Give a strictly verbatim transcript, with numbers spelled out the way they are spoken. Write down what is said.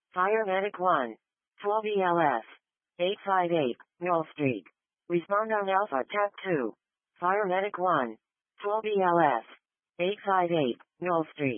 Fire Medic one. twelve E L S. eight five eight, Mill Street. Respond on Alpha Tap two. Fire Medic one. twelve E L S. eight five eight, Mill Street.